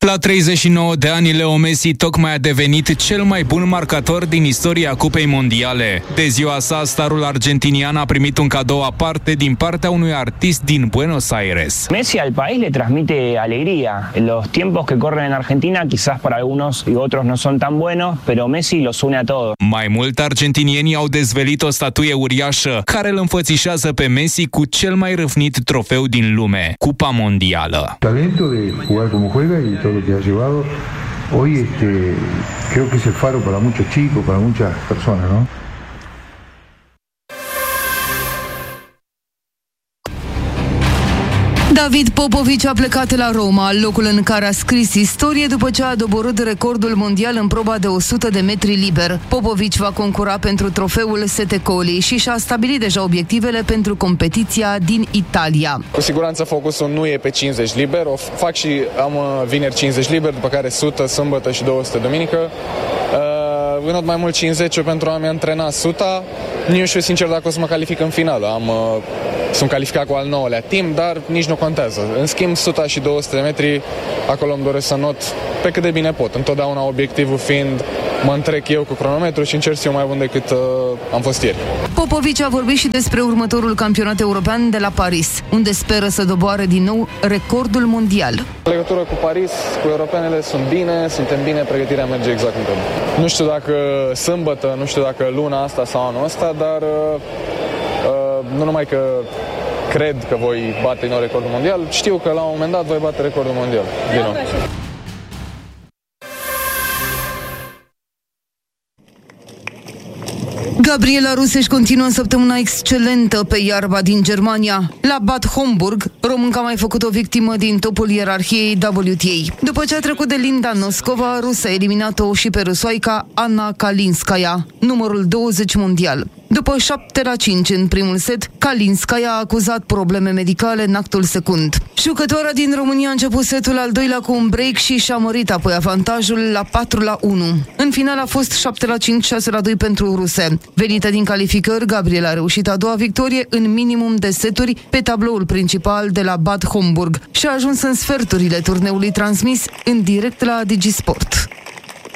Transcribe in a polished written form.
La 39 de ani, Leo Messi tocmai a devenit cel mai bun marcator din istoria Cupei Mondiale. De ziua sa, starul argentinian a primit un cadou aparte din partea unui artist din Buenos Aires. Messi al país le transmite alegría. Los tiempos que corren en Argentina quizás para algunos y otros no son tan buenos, pero Messi los une a todos. Mai mult, argentinienii au dezvăluit o statuie uriașă care îl înfățișează pe Messi cu cel mai râvnit trofeu din lume, Cupa Mondială. Talento de jugar como juega y todo lo que ha llevado hoy creo que es el faro para muchos chicos, para muchas personas, ¿no? David Popovici a plecat la Roma, locul în care a scris istorie după ce a doborât recordul mondial în proba de 100 de metri liber. Popovici va concura pentru trofeul Sette Colli și și-a stabilit deja obiectivele pentru competiția din Italia. Cu siguranță focusul nu e pe 50 liber, o fac și am vineri 50 liber, după care 100 sâmbătă și 200 duminică. Vânăt mai mult 50 pentru a-mi antrena 100. Nu știu sincer dacă o să mă calific în finală. Sunt calificat cu al 9-lea timp, dar nici nu contează. În schimb, 100 și 200 de metri, acolo îmi doresc să not pe cât de bine pot. Întotdeauna obiectivul fiind, mă întrec eu cu cronometru și încerc să eu mai bun decât am fost ieri. Popovici a vorbit și despre următorul campionat european de la Paris, unde speră să doboare din nou recordul mondial. În legătură cu Paris, cu europenele suntem bine, pregătirea merge exact cum trebuie. Nu știu dacă sâmbătă, nu știu dacă luna asta sau anul ăsta, dar nu numai că cred că voi bate din nou recordul mondial, știu că la un moment dat voi bate recordul mondial din nou. Gabriela Rus își continuă săptămâna excelentă pe iarba din Germania. La Bad Homburg, românca a mai făcut o victimă din topul ierarhiei WTA. După ce a trecut de Linda Noskova, Rus a eliminat-o și pe rusoaica Anna Kalinskaya, numărul 20 mondial. După 7-5 în primul set, Kalinskaya a acuzat probleme medicale în actul secund. Jucătoarea din România a început setul al doilea cu un break și și-a mărit apoi avantajul la 4-1. În final a fost 7-5, 6-2 pentru ruse. Venită din calificări, Gabriela a reușit a doua victorie în minimum de seturi pe tabloul principal de la Bad Homburg și a ajuns în sferturile turneului transmis în direct la DigiSport.